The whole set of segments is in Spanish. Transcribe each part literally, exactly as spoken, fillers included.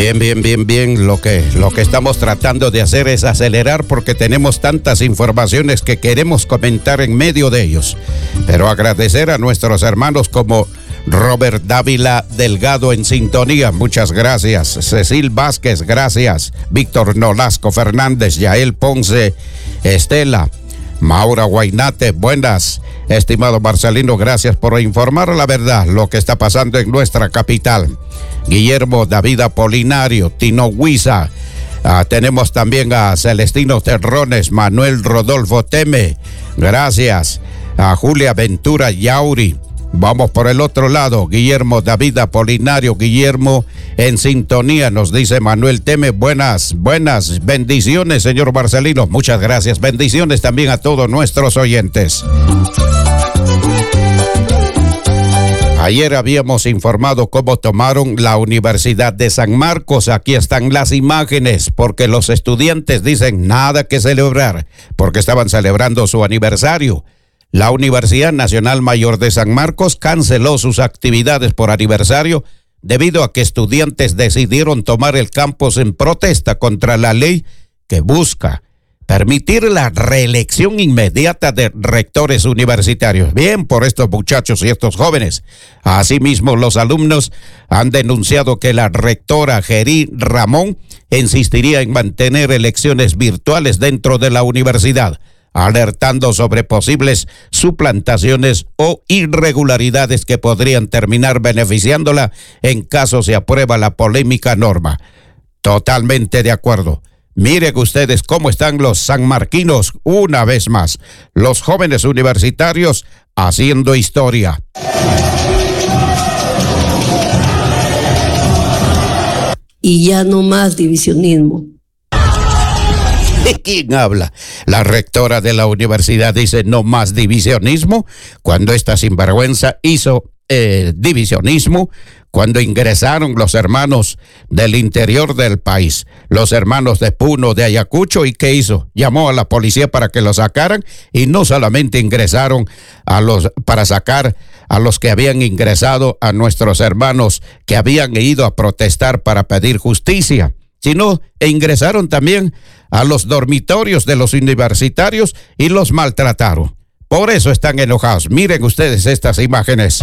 Bien, bien, bien, bien. Lo que, lo que estamos tratando de hacer es acelerar porque tenemos tantas informaciones que queremos comentar en medio de ellos. Pero agradecer a nuestros hermanos como Robert Dávila Delgado en sintonía, muchas gracias. Cecil Vázquez, gracias. Víctor Nolasco Fernández, Yael Ponce, Estela, Maura Guainate, buenas. Estimado Marcelino, gracias por informar la verdad, lo que está pasando en nuestra capital. Guillermo David Apolinario, Tino Huiza. Uh, tenemos también a Celestino Terrones, Manuel Rodolfo Teme, gracias. A Julia Ventura Yauri. Vamos por el otro lado, Guillermo David Apolinario, Guillermo en sintonía, nos dice Manuel Teme, buenas, buenas, bendiciones, señor Marcelino, muchas gracias, bendiciones también a todos nuestros oyentes. Ayer habíamos informado cómo tomaron la Universidad de San Marcos, aquí están las imágenes, porque los estudiantes dicen nada que celebrar, porque estaban celebrando su aniversario. La Universidad Nacional Mayor de San Marcos canceló sus actividades por aniversario debido a que estudiantes decidieron tomar el campus en protesta contra la ley que busca permitir la reelección inmediata de rectores universitarios. Bien por estos muchachos y estos jóvenes. Asimismo, los alumnos han denunciado que la rectora Gerí Ramón insistiría en mantener elecciones virtuales dentro de la universidad, alertando sobre posibles suplantaciones o irregularidades que podrían terminar beneficiándola en caso se aprueba la polémica norma. Totalmente de acuerdo. Miren ustedes cómo están los sanmarquinos una vez más, los jóvenes universitarios haciendo historia. Y ya no más divisionismo. ¿De quién habla? La rectora de la universidad dice no más divisionismo, cuando esta sinvergüenza hizo eh, divisionismo cuando ingresaron los hermanos del interior del país, los hermanos de Puno, de Ayacucho, ¿y qué hizo? Llamó a la policía para que los sacaran, y no solamente ingresaron a los para sacar a los que habían ingresado, a nuestros hermanos que habían ido a protestar para pedir justicia, sino e ingresaron también a los dormitorios de los universitarios y los maltrataron. Por eso están enojados. Miren ustedes estas imágenes.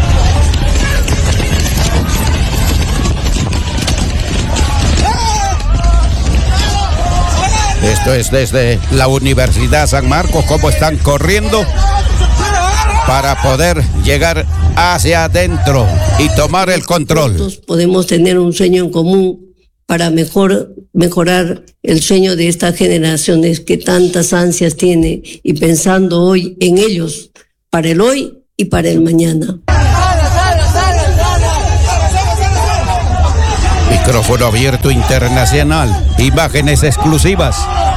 Esto es desde la Universidad San Marcos, cómo están corriendo para poder llegar hacia adentro y tomar el control. Nosotros podemos tener un sueño en común para mejor, mejorar el sueño de estas generaciones que tantas ansias tiene, y pensando hoy en ellos, para el hoy y para el mañana. Micrófono abierto internacional, imágenes exclusivas.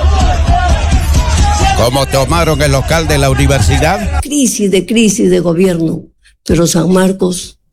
¿Cómo tomaron el local de la universidad? Crisis de crisis de gobierno, pero San Marcos